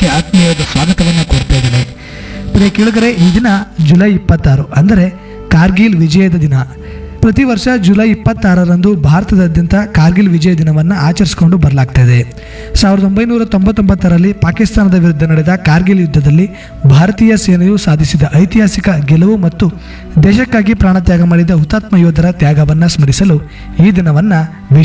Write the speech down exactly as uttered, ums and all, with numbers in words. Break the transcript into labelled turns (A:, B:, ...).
A: ಕಾರ್ಯಕ್ರಮಕ್ಕೆ ಆತ್ಮೀಯವಾದ ಸ್ವಾಗತವನ್ನು ಕೋರ್ತಾ ಇದ್ದೇನೆ. ಪ್ರಿಯ ಕೇಳುಗರೆ, ಈ ದಿನ ಜುಲೈ ಇಪ್ಪತ್ತಾರು ಅಂದರೆ ಕಾರ್ಗಿಲ್ ವಿಜಯದ ದಿನ. ಪ್ರತಿ ವರ್ಷ ಜುಲೈ ಇಪ್ಪತ್ತಾರರಂದು ಭಾರತದಾದ್ಯಂತ ಕಾರ್ಗಿಲ್ ವಿಜಯ ದಿನವನ್ನು ಆಚರಿಸಿಕೊಂಡು ಬರಲಾಗ್ತಾ ಇದೆ. ಸಾವಿರದ ಒಂಬೈನೂರ ತೊಂಬತ್ತೊಂಬತ್ತರಲ್ಲಿ ಪಾಕಿಸ್ತಾನದ ವಿರುದ್ಧ ನಡೆದ ಕಾರ್ಗಿಲ್ ಯುದ್ಧದಲ್ಲಿ ಭಾರತೀಯ ಸೇನೆಯು ಸಾಧಿಸಿದ ಐತಿಹಾಸಿಕ ಗೆಲುವು ಮತ್ತು ದೇಶಕ್ಕಾಗಿ ಪ್ರಾಣತ್ಯಾಗ ಮಾಡಿದ ಹುತಾತ್ಮ ಯೋಧರ ತ್ಯಾಗವನ್ನು ಸ್ಮರಿಸಲು ಈ ದಿನವನ್ನು